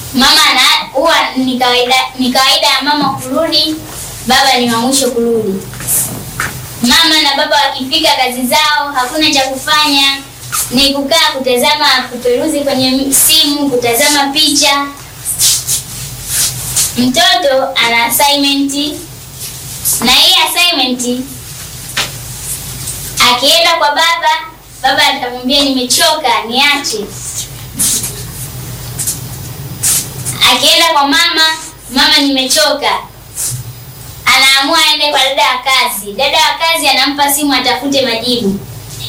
Mama huwa ni kawaida ya mama kurudi, baba ni wa mwisho kurudi. Mama na baba wakifika kazi zao, hakuna cha kufanya, ni kukaa kutazama, kuperuzi kwenye simu, kutazama picha. Mtoto ana assignment, na hii assignment akienda kwa baba atamwambia nimechoka, niache. Akienda kwa mama nimechoka, anaamua aende kwa dada wa kazi. Dada wa kazi anampa simu atafute majibu.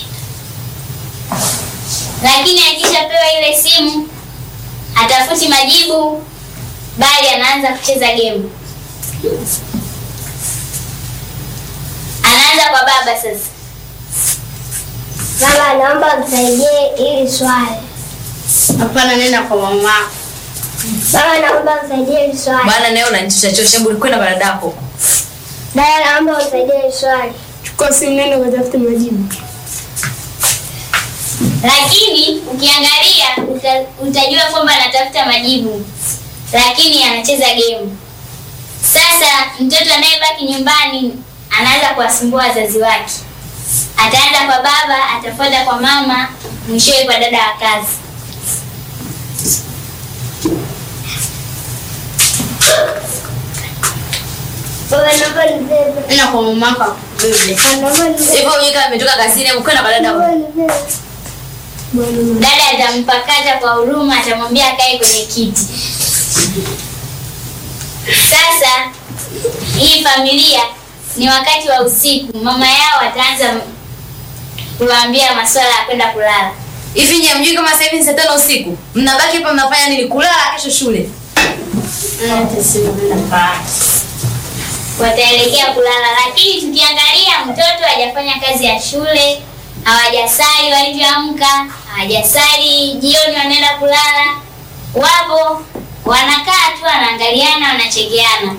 Lakini akishapewa ile simu atafuti majibu, bali anaanza kucheza game. Anaanza kwa baba sasa. Mama, naomba unisaidie hili swali. Hapana, nenda kwa mama. Mama, naomba unisaidie hili swali. Bwana leo unanichosha, hebu kwenda kwa dadako. Dada, naomba unisaidie hili swali. Chukua simu, nenda ukatafute majibu. Lakini ukiangalia utajua kwamba anatafuta majibu, lakini anacheza game. Sasa mtoto anayebaki nyumbani anaanza kuwasumbua wazazi wake. Ataanza kwa baba, atafuata kwa mama, mwishowe kwa dada wa kazi. Baba, naomba nibebe. Nenda kwa mamako bebe. Naomba nibebe. Hivyo wewe ametoka kazini, hebu kwenda kwa dadako. Dada atampakata kwa huruma, atamwambia akae kwenye kiti. Sasa hii familia ni wakati wa usiku, mama yao ataanza kuwaambia masuala ya kwenda kulala. Hivi nyinyi mjui kama sasa hivi ni saa 5 usiku? Mnabaki hapa mnafanya nini? Kulala kesho shule. Wataelekea kulala, lakini tukiangalia mtoto hajafanya kazi ya shule, hawajasali walivyoamka, hawajasali jioni wanaenda kulala. Wapo wanakaa tu wanaangaliana, wanachekeana.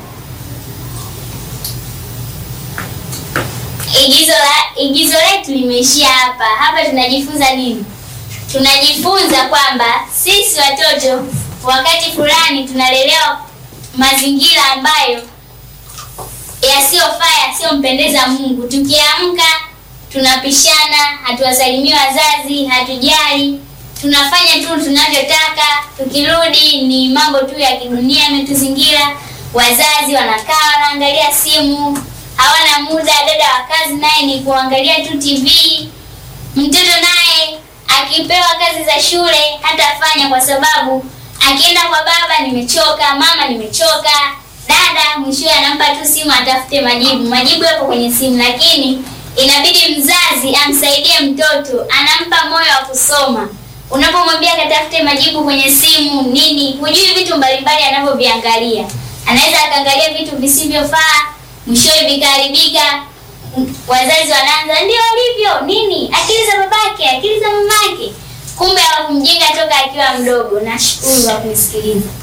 Igizo letu limeishia hapa. Hapa tunajifunza nini? Tunajifunza kwamba sisi watoto wakati fulani tunalelewa mazingira ambayo yasiyofaa, yasiyompendeza Mungu. Tukiamka tunapishana, hatuwasalimii wazazi, hatujali, tunafanya tu tunavyotaka. Tukirudi ni mambo tu ya kidunia yametuzingira. Wazazi wanakaa wanaangalia simu, hawana muda. Dada wa kazi naye ni kuangalia tu TV. Mtoto naye akipewa kazi za shule hatafanya, kwa sababu akienda kwa baba nimechoka, mama nimechoka, dada mwishowe anampa tu simu atafute majibu. Majibu yapo kwenye simu, lakini inabidi mzazi amsaidie mtoto, anampa moyo wa kusoma. Unapomwambia katafute majibu kwenye simu nini, hujui vitu mbalimbali anavyoviangalia. Anaweza akaangalia vitu visivyofaa, mwishowe vikaharibika. Wazazi wanaanza ndio alivyo nini, akili za babake, akili za mamake. Kumbe hawakumjenga toka akiwa mdogo. Nashukuru kwa kunisikiliza.